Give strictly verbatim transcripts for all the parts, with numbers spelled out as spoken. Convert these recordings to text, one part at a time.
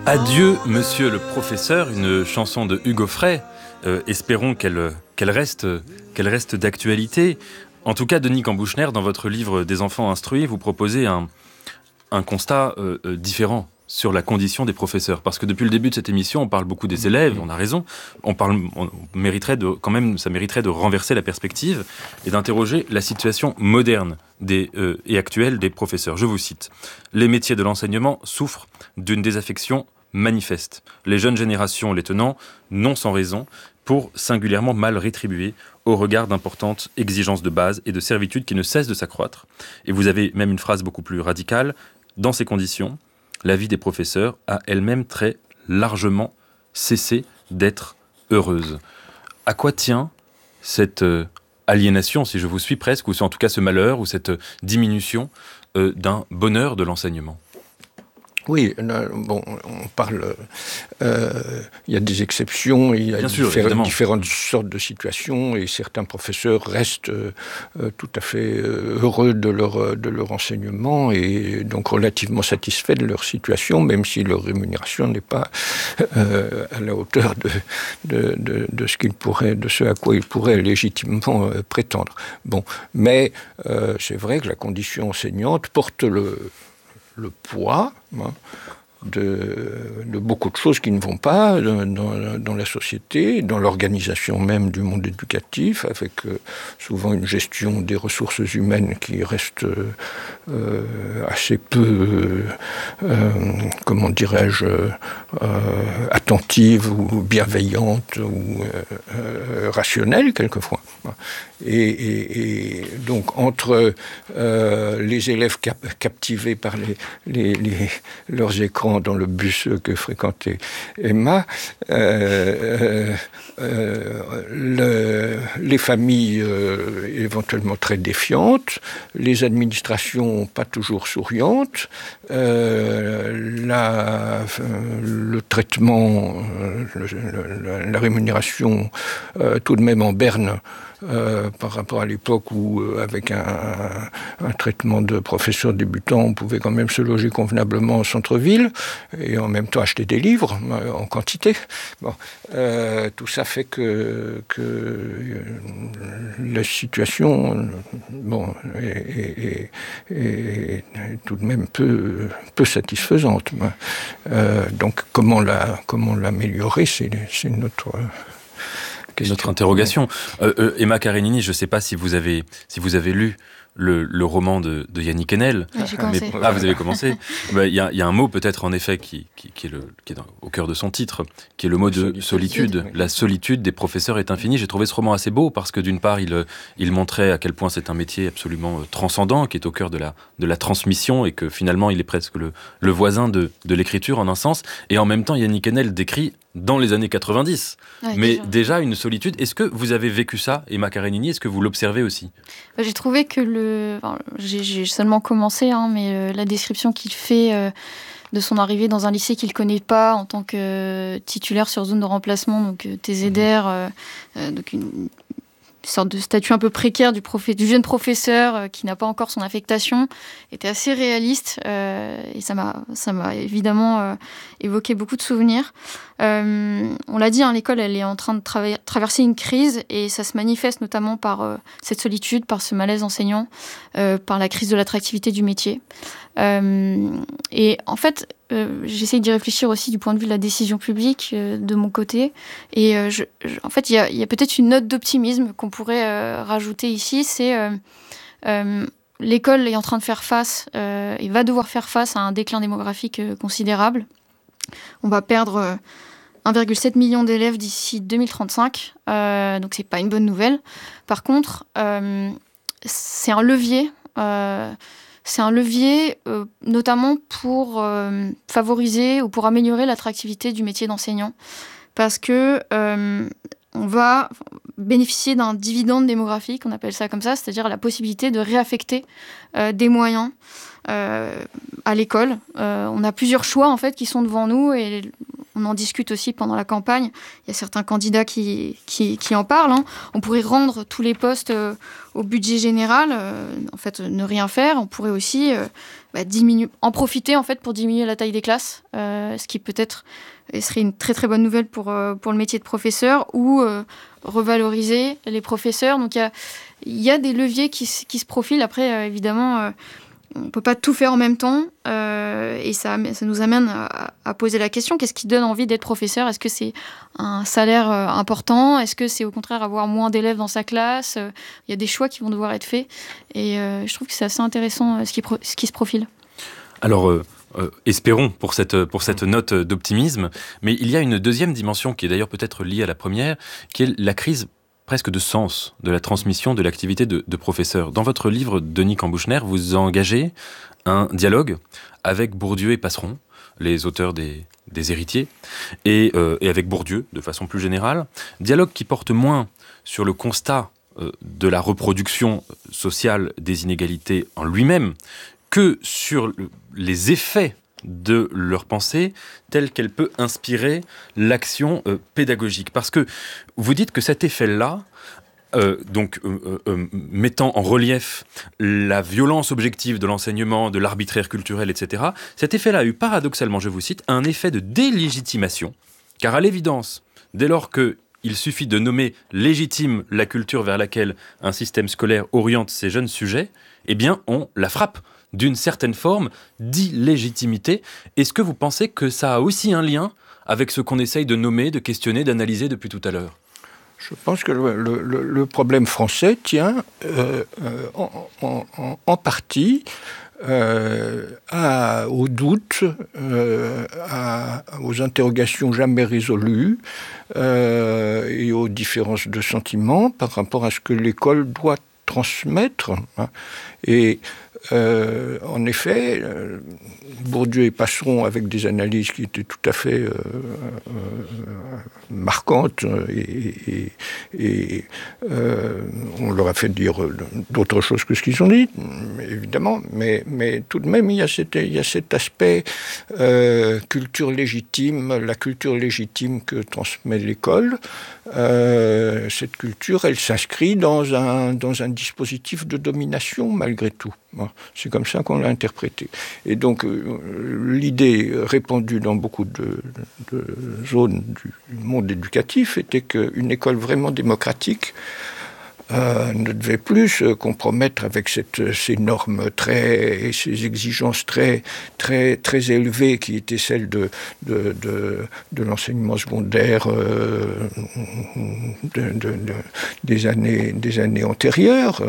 Adieu, monsieur le professeur, une chanson de Hugo Frey. Euh, espérons qu'elle, qu'elle, reste, qu'elle reste d'actualité. En tout cas, Denis Cambouchner, dans votre livre Des enfants instruits, vous proposez un, un constat euh, euh, différent sur la condition des professeurs. Parce que depuis le début de cette émission, on parle beaucoup des élèves, on a raison. On parle, on mériterait de, quand même, ça mériterait de renverser la perspective et d'interroger la situation moderne des, euh, et actuelle des professeurs. Je vous cite. « Les métiers de l'enseignement souffrent d'une désaffection manifeste. Les jeunes générations les tenant, non sans raison, pour singulièrement mal rétribués au regard d'importantes exigences de base et de servitude qui ne cessent de s'accroître. » Et vous avez même une phrase beaucoup plus radicale. « Dans ces conditions, la vie des professeurs a elle-même très largement cessé d'être heureuse. » À quoi tient cette euh, aliénation, si je vous suis presque, ou en tout cas ce malheur, ou cette diminution euh, d'un bonheur de l'enseignement ? Oui, bon, on parle. Euh, il y a des exceptions, il y a sûr, diffé- différentes sortes de situations, et certains professeurs restent euh, tout à fait heureux de leur de leur enseignement et donc relativement satisfaits de leur situation, même si leur rémunération n'est pas euh, à la hauteur de de, de de ce qu'ils pourraient, de ce à quoi ils pourraient légitimement euh, prétendre. Bon, mais euh, c'est vrai que la condition enseignante porte le le poids hein, de, de beaucoup de choses qui ne vont pas dans, dans, dans la société, dans l'organisation même du monde éducatif, avec euh, souvent une gestion des ressources humaines qui reste euh, assez peu, euh, comment dirais-je, euh, attentive ou bienveillante ou euh, rationnelle quelquefois. Et, et, et donc entre euh, les élèves cap- captivés par les, les, les, leurs écrans dans le bus que fréquentait Emma, euh, euh, le, les familles euh, éventuellement très défiantes, les administrations pas toujours souriantes, euh, la, le traitement, le, le, la rémunération euh, tout de même en berne. Euh, par rapport à l'époque où, euh, avec un, un, un traitement de professeur débutant, on pouvait quand même se loger convenablement au centre-ville et en même temps acheter des livres euh, en quantité. Bon, euh, tout ça fait que, que euh, la situation, bon, est, est, est, est tout de même peu, peu satisfaisante. Euh, donc, comment la, comment l'améliorer, c'est, c'est notre Notre interrogation. Euh, euh, Emma Karenini, je ne sais pas si vous avez, si vous avez lu le, le roman de, de Yannick Enel. Oui, j'ai commencé. Mais, ah, vous avez commencé. Il bah, y, y a un mot peut-être en effet qui, qui, qui est, le, qui est dans, au cœur de son titre, qui est le mot de solitude. solitude. La solitude des professeurs est infinie. J'ai trouvé ce roman assez beau parce que d'une part, il, il montrait à quel point c'est un métier absolument transcendant, qui est au cœur de la, de la transmission et que finalement, il est presque le, le voisin de, de l'écriture en un sens. Et en même temps, Yannick Enel décrit dans les années quatre-vingt-dix. Ouais, mais déjà. déjà une solitude. Est-ce que vous avez vécu ça, Emma Karenini ? Est-ce que vous l'observez aussi ? J'ai trouvé que le... Enfin, j'ai, j'ai seulement commencé, hein, mais euh, la description qu'il fait euh, de son arrivée dans un lycée qu'il ne connaît pas en tant que euh, titulaire sur zone de remplacement, donc euh, T Z D R, euh, euh, donc une sorte de statut un peu précaire du, profé- du jeune professeur euh, qui n'a pas encore son affectation, était assez réaliste euh, et ça m'a, ça m'a évidemment euh, évoqué beaucoup de souvenirs. Euh, on l'a dit, hein, l'école elle est en train de trava- traverser une crise et ça se manifeste notamment par euh, cette solitude, par ce malaise enseignant, euh, par la crise de l'attractivité du métier. Euh, et en fait, euh, j'essaye d'y réfléchir aussi du point de vue de la décision publique euh, de mon côté. Et euh, je, je, en fait, il y a, y a peut-être une note d'optimisme qu'on pourrait euh, rajouter ici. C'est euh, euh, l'école est en train de faire face euh, et va devoir faire face à un déclin démographique euh, considérable. On va perdre euh, un virgule sept million d'élèves d'ici deux mille trente-cinq. Euh, donc, c'est pas une bonne nouvelle. Par contre, euh, c'est un levier. Euh, C'est un levier euh, notamment pour euh, favoriser ou pour améliorer l'attractivité du métier d'enseignant. Parce que euh, on va bénéficier d'un dividende démographique, on appelle ça comme ça, c'est-à-dire la possibilité de réaffecter euh, des moyens euh, à l'école. Euh, on a plusieurs choix en fait qui sont devant nous et on en discute aussi pendant la campagne. Il y a certains candidats qui, qui, qui en parlent. Hein. On pourrait rendre tous les postes euh, au budget général, euh, en fait, ne rien faire. On pourrait aussi euh, bah, diminuer, en profiter en fait, pour diminuer la taille des classes, euh, ce qui peut-être serait une très très bonne nouvelle pour, euh, pour le métier de professeur, ou euh, revaloriser les professeurs. Donc il y a, y a des leviers qui, qui se profilent. Après, euh, évidemment, euh, on ne peut pas tout faire en même temps, euh, et ça, ça nous amène à, à poser la question, qu'est-ce qui donne envie d'être professeur ? Est-ce que c'est un salaire euh, important ? Est-ce que c'est au contraire avoir moins d'élèves dans sa classe ? Il euh, y a des choix qui vont devoir être faits, et euh, je trouve que c'est assez intéressant euh, ce, qui pro- ce qui se profile. Alors, euh, euh, espérons pour cette, pour cette note d'optimisme, mais il y a une deuxième dimension qui est d'ailleurs peut-être liée à la première, qui est la crise presque de sens de la transmission de l'activité de, de professeur. Dans votre livre, Denis Cambouchner, vous engagez un dialogue avec Bourdieu et Passeron, les auteurs des, des Héritiers, et, euh, et avec Bourdieu, de façon plus générale. Dialogue qui porte moins sur le constat euh, de la reproduction sociale des inégalités en lui-même, que sur le, les effets de leur pensée telle qu'elle peut inspirer l'action euh, pédagogique. Parce que vous dites que cet effet-là, euh, donc euh, euh, mettant en relief la violence objective de l'enseignement, de l'arbitraire culturel, et cetera, cet effet-là a eu paradoxalement, je vous cite, un effet de délégitimation. Car à l'évidence, dès lors que il suffit de nommer légitime la culture vers laquelle un système scolaire oriente ses jeunes sujets, eh bien on la frappe d'une certaine forme d'illégitimité. Est-ce que vous pensez que ça a aussi un lien avec ce qu'on essaye de nommer, de questionner, d'analyser depuis tout à l'heure ? Je pense que le, le, le problème français tient euh, en, en, en partie euh, à, aux doutes, euh, à, aux interrogations jamais résolues euh, et aux différences de sentiments par rapport à ce que l'école doit transmettre. Hein. Et Euh, en effet, euh, Bourdieu et Passeron, avec des analyses qui étaient tout à fait euh, euh, marquantes, et, et, et euh, on leur a fait dire d'autres choses que ce qu'ils ont dit, évidemment, mais, mais tout de même, il y a cet, il y a cet aspect euh, culture légitime, la culture légitime que transmet l'école. Euh, cette culture, elle s'inscrit dans un, dans un dispositif de domination, malgré tout. C'est comme ça qu'on l'a interprété. Et donc, euh, l'idée répandue dans beaucoup de, de zones du monde éducatif était qu'une école vraiment démocratique Euh, ne devait plus se compromettre avec cette, ces normes très, et ces exigences très, très, très élevées qui étaient celles de, de, de, de l'enseignement secondaire euh, de, de, de, des, années, des années antérieures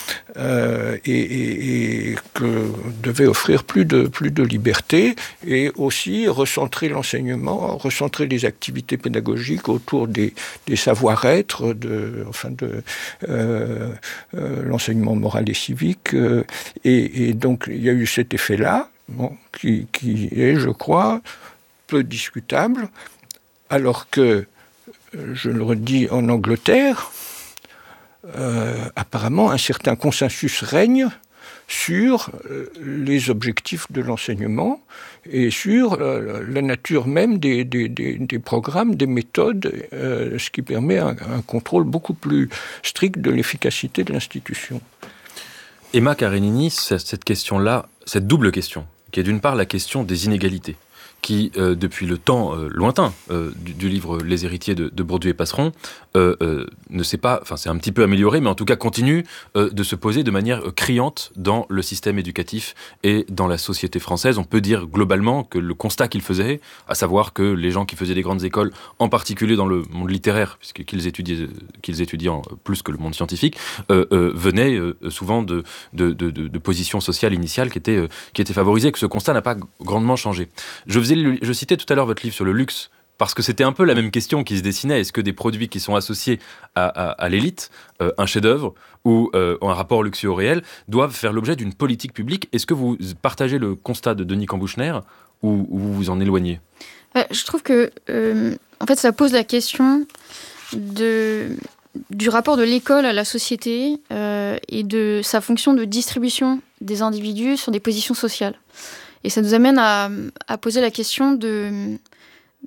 euh, et, et, et que devait offrir plus de, plus de liberté et aussi recentrer l'enseignement, recentrer les activités pédagogiques autour des, des savoir-être, de, enfin de Euh, euh, l'enseignement moral et civique, euh, et, et donc il y a eu cet effet-là, bon, qui, qui est, je crois, peu discutable, alors que, je le redis, en Angleterre, euh, apparemment un certain consensus règne sur euh, les objectifs de l'enseignement et sur euh, la nature même des, des, des, des programmes, des méthodes, euh, ce qui permet un, un contrôle beaucoup plus strict de l'efficacité de l'institution. Emma Karenini, cette question-là, cette double question, qui est d'une part la question des inégalités, qui, euh, depuis le temps euh, lointain euh, du, du livre Les Héritiers de, de Bourdieu et Passeron, euh, euh, ne s'est pas, enfin c'est un petit peu amélioré, mais en tout cas continue euh, de se poser de manière euh, criante dans le système éducatif et dans la société française. On peut dire globalement que le constat qu'ils faisaient, à savoir que les gens qui faisaient des grandes écoles, en particulier dans le monde littéraire, puisqu'ils étudiaient, qu'ils étudiaient en, plus que le monde scientifique, euh, euh, venaient euh, souvent de, de, de, de, de positions sociales initiales qui étaient, euh, qui étaient favorisées, que ce constat n'a pas grandement changé. Je faisais Je citais tout à l'heure votre livre sur le luxe, parce que c'était un peu la même question qui se dessinait. Est-ce que des produits qui sont associés à, à, à l'élite, euh, un chef-d'œuvre ou euh, un rapport luxueux réel, doivent faire l'objet d'une politique publique ? Est-ce que vous partagez le constat de Denis Cambouchner ou, ou vous vous en éloignez ? euh, Je trouve que, euh, en fait, ça pose la question de, du rapport de l'école à la société euh, et de sa fonction de distribution des individus sur des positions sociales. Et ça nous amène à, à poser la question de,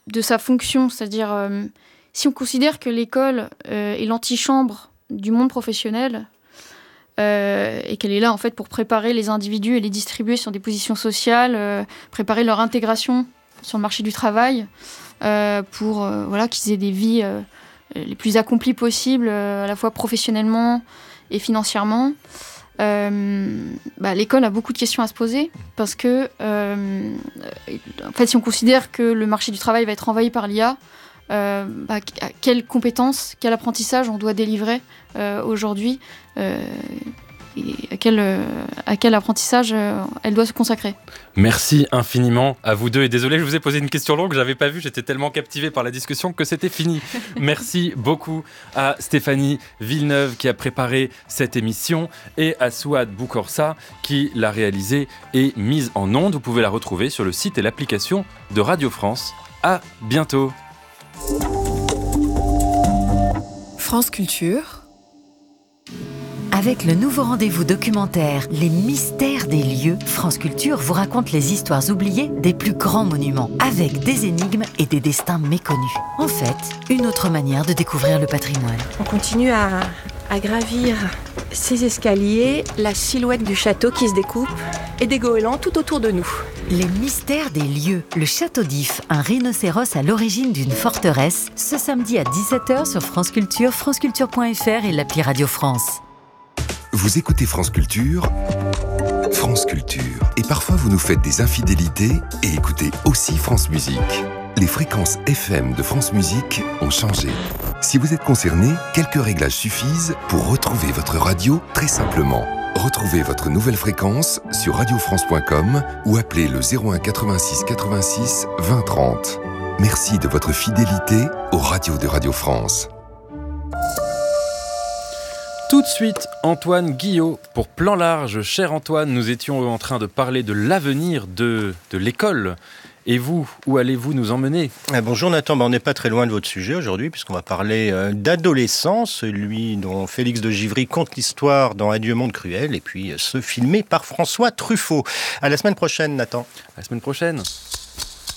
de sa fonction, c'est-à-dire euh, si on considère que l'école euh, est l'antichambre du monde professionnel euh, et qu'elle est là en fait pour préparer les individus et les distribuer sur des positions sociales, euh, préparer leur intégration sur le marché du travail, euh, pour euh, voilà, qu'ils aient des vies euh, les plus accomplies possibles, euh, à la fois professionnellement et financièrement. Euh, bah, l'école a beaucoup de questions à se poser parce que, euh, en fait, si on considère que le marché du travail va être envahi par l'I A, euh, bah, quelles compétences, quel apprentissage on doit délivrer euh, aujourd'hui euh, et à quel, euh, à quel apprentissage euh, elle doit se consacrer. Merci infiniment à vous deux. Et désolé, je vous ai posé une question longue, je n'avais pas vu, j'étais tellement captivé par la discussion que c'était fini. Merci beaucoup à Stéphanie Villeneuve qui a préparé cette émission et à Souad Boukorsa qui l'a réalisée et mise en onde. Vous pouvez la retrouver sur le site et l'application de Radio France. À bientôt. France Culture. Avec le nouveau rendez-vous documentaire Les mystères des lieux, France Culture vous raconte les histoires oubliées des plus grands monuments, avec des énigmes et des destins méconnus. En fait, une autre manière de découvrir le patrimoine. On continue à, à gravir ces escaliers, la silhouette du château qui se découpe et des goélands tout autour de nous. Les mystères des lieux, le château d'If, un rhinocéros à l'origine d'une forteresse, ce samedi à dix-sept heures sur France Culture, franceculture point f r et l'appli Radio France. Vous écoutez France Culture, France Culture. Et parfois vous nous faites des infidélités et écoutez aussi France Musique. Les fréquences F M de France Musique ont changé. Si vous êtes concerné, quelques réglages suffisent pour retrouver votre radio très simplement. Retrouvez votre nouvelle fréquence sur radio france point com ou appelez le zéro un quatre-vingt-six quatre-vingt-six vingt trente. Merci de votre fidélité aux radios de Radio France. Tout de suite, Antoine Guillot pour Plan Large. Cher Antoine, nous étions en train de parler de l'avenir de, de l'école. Et vous, où allez-vous nous emmener ? Ah, bonjour Nathan, ben, on n'est pas très loin de votre sujet aujourd'hui, puisqu'on va parler euh, d'adolescence, celui dont Félix de Givry conte l'histoire dans Adieu monde cruel, et puis euh, ce filmé par François Truffaut. À la semaine prochaine Nathan. À la semaine prochaine.